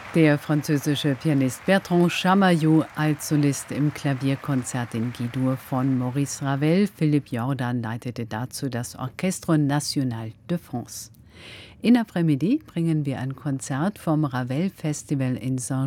Der französische Pianist Bertrand Chamayou als Solist im Klavierkonzert in G-Dur von Maurice Ravel. Philipp Jordan leitete dazu das Orchestre National de France. In Après-Midi bringen wir ein Konzert vom Ravel Festival in Saint